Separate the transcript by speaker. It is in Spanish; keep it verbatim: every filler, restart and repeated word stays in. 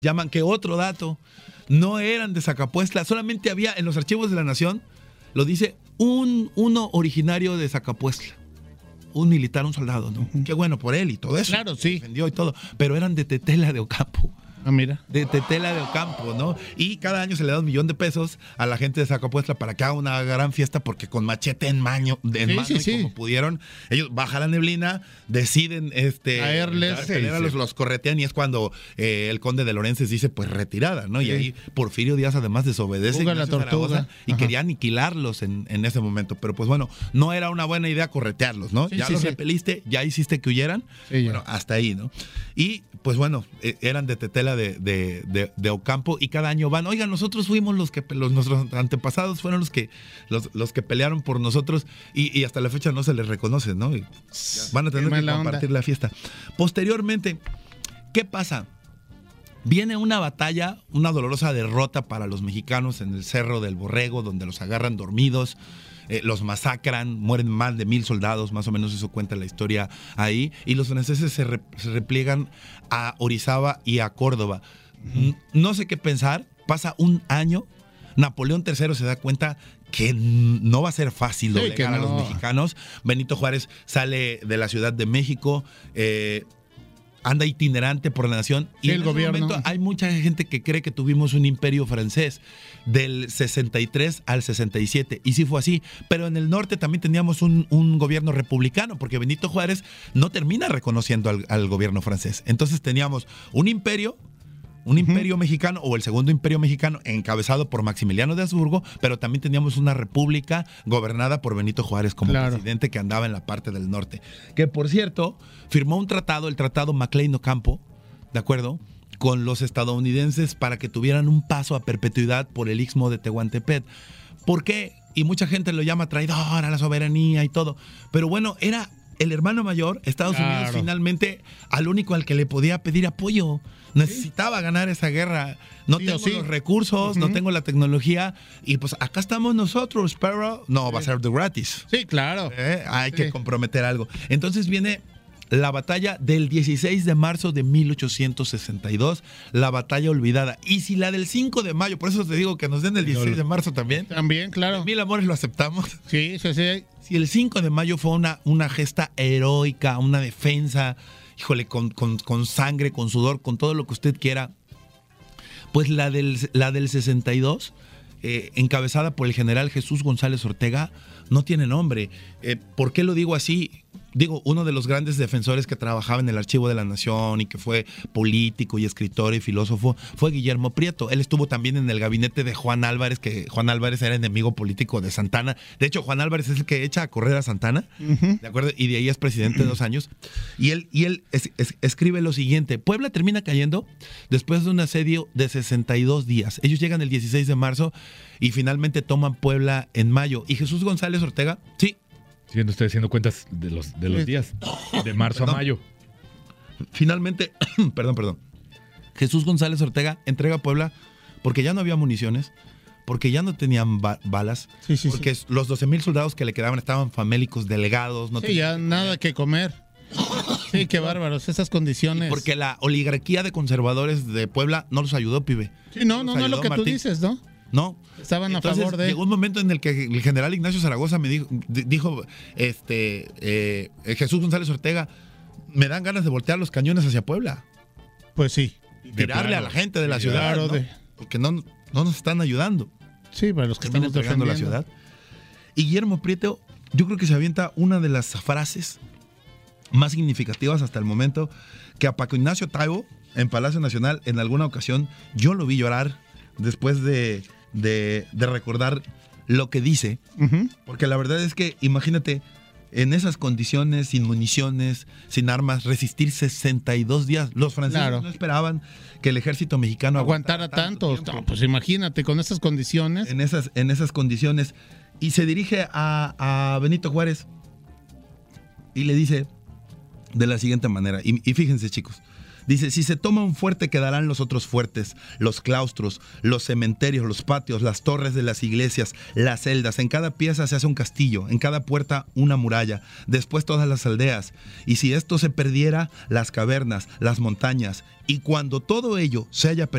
Speaker 1: llaman que otro dato, no eran de Zacapuestla, solamente había en los archivos de la Nación, lo dice, un uno originario de Zacapuestla. Un militar, un soldado, ¿no? Uh-huh. Qué bueno por él y todo eso.
Speaker 2: Claro, sí.
Speaker 1: Defendió y todo, pero eran de Tetela de Ocampo.
Speaker 2: Ah, mira.
Speaker 1: De Tetela de Ocampo, ¿no? Y cada año se le da un millón de pesos a la gente de Zacapuestla para que haga una gran fiesta, porque con machete en, maño, en sí, mano sí, y sí. como pudieron, ellos bajan la neblina, deciden este
Speaker 2: caerles,
Speaker 1: sí, sí. Los, los corretean, y es cuando eh, el conde de Lorences dice pues retirada, ¿no? Sí. Y ahí Porfirio Díaz además desobedece
Speaker 2: la tortuga.
Speaker 1: y Ajá. quería aniquilarlos en, en ese momento. Pero pues bueno, no era una buena idea corretearlos, ¿no? Sí, ya sí, los sí. repeliste, ya hiciste que huyeran. Sí, bueno, hasta ahí, ¿no? Y pues bueno, eh, eran de Tetela de, de, de, de Ocampo, y cada año van, oigan, nosotros fuimos los que, los, nuestros antepasados fueron los que los, los que pelearon por nosotros, y, y hasta la fecha no se les reconoce, ¿no? Y van a tener que compartir onda. la fiesta. Posteriormente, ¿qué pasa? Viene una batalla, una dolorosa derrota para los mexicanos en el Cerro del Borrego, donde los agarran dormidos. Eh, los masacran, mueren más de mil soldados, más o menos eso cuenta la historia ahí, y los franceses se, re, se repliegan a Orizaba y a Córdoba. Uh-huh. No sé qué pensar, pasa un año, Napoleón tercero se da cuenta que no va a ser fácil doblegar sí, no. a los mexicanos. Benito Juárez sale de la Ciudad de México, eh, anda itinerante por la nación, y sí, en el ese gobierno. momento hay mucha gente que cree que tuvimos un imperio francés del sesenta y tres al sesenta y siete, y sí fue así, pero en el norte también teníamos un, un gobierno republicano, porque Benito Juárez no termina reconociendo al, al gobierno francés. Entonces teníamos un imperio, un imperio uh-huh. mexicano, o el segundo imperio mexicano, encabezado por Maximiliano de Habsburgo, pero también teníamos una república gobernada por Benito Juárez como claro. presidente, que andaba en la parte del norte. Que, por cierto, firmó un tratado, el tratado Maclean-Ocampo, ¿de acuerdo?, con los estadounidenses para que tuvieran un paso a perpetuidad por el Istmo de Tehuantepec. ¿Por qué? Y mucha gente lo llama traidor a la soberanía y todo. Pero bueno, era el hermano mayor, Estados claro. Unidos, finalmente, al único al que le podía pedir apoyo. Necesitaba ¿Sí? ganar esa guerra. No sí, tengo sí. los recursos, uh-huh. no tengo la tecnología, y pues acá estamos nosotros, pero no sí. va a ser de gratis.
Speaker 2: Sí, claro.
Speaker 1: ¿Eh? Hay
Speaker 2: sí.
Speaker 1: que comprometer algo. Entonces viene la batalla del dieciséis de marzo de mil ochocientos sesenta y dos, la batalla olvidada. Y si la del cinco de mayo, por eso te digo que nos den el dieciséis de marzo también.
Speaker 2: También, claro.
Speaker 1: Mil amores lo aceptamos.
Speaker 2: Sí, sí, sí.
Speaker 1: Si el cinco de mayo fue una, una gesta heroica, una defensa, híjole, con, con, con sangre, con sudor, con todo lo que usted quiera, pues la del, la del sesenta y dos, eh, encabezada por el general Jesús González Ortega, no tiene nombre. Eh, ¿Por qué lo digo así? Digo, uno de los grandes defensores que trabajaba en el Archivo de la Nación y que fue político y escritor y filósofo fue Guillermo Prieto. Él estuvo también en el gabinete de Juan Álvarez, que Juan Álvarez era enemigo político de Santana. De hecho, Juan Álvarez es el que echa a correr a Santana, uh-huh. ¿de acuerdo? Y de ahí es presidente dos años. Y él, y él es, es, escribe lo siguiente: Puebla termina cayendo después de un asedio de sesenta y dos días. Ellos llegan el dieciséis de marzo y finalmente toman Puebla en mayo. Y Jesús González Ortega, sí,
Speaker 3: siguen ustedes haciendo cuentas de los, de los días, de marzo perdón. a mayo.
Speaker 1: Finalmente, perdón, perdón. Jesús González Ortega entrega a Puebla porque ya no había municiones, porque ya no tenían ba- balas, sí, sí, porque sí. los doce mil soldados que le quedaban estaban famélicos, delegados. No
Speaker 2: sí, ya nada que comer. Sí, qué bárbaros, esas condiciones.
Speaker 1: Y porque la oligarquía de conservadores de Puebla no los ayudó, pibe.
Speaker 2: Sí, no, no, no es lo que Martín. tú dices, ¿no?
Speaker 1: No.
Speaker 2: Estaban
Speaker 1: Entonces,
Speaker 2: a favor de...
Speaker 1: llegó un momento en el que el general Ignacio Zaragoza me dijo, dijo este, eh, Jesús González Ortega, me dan ganas de voltear los cañones hacia Puebla.
Speaker 2: Pues sí.
Speaker 1: Y tirarle a la gente de la ciudad,
Speaker 2: claro,
Speaker 1: ¿no?
Speaker 2: de...
Speaker 1: porque no, no nos están ayudando.
Speaker 2: Sí, para los que
Speaker 1: están
Speaker 2: estamos
Speaker 1: entregando la ciudad. Y Guillermo Prieto, yo creo que se avienta una de las frases más significativas hasta el momento, que a Paco Ignacio Taibo, en Palacio Nacional, en alguna ocasión, yo lo vi llorar después de... De, de recordar lo que dice, uh-huh. porque la verdad es que, imagínate, en esas condiciones, sin municiones, sin armas, resistir sesenta y dos días. Los franceses claro. no esperaban que el ejército mexicano
Speaker 2: aguantara, aguantara tanto. No, pues imagínate, con esas condiciones.
Speaker 1: En esas, en esas condiciones. Y se dirige a, a Benito Juárez y le dice de la siguiente manera, y, y fíjense, chicos, Dice, si se toma un fuerte, quedarán los otros fuertes, los claustros, los cementerios, los patios, las torres de las iglesias, las celdas. En cada pieza se hace un castillo, en cada puerta una muralla, después todas las aldeas. Y si esto se perdiera, las cavernas, las montañas. Y cuando todo ello se haya perdido,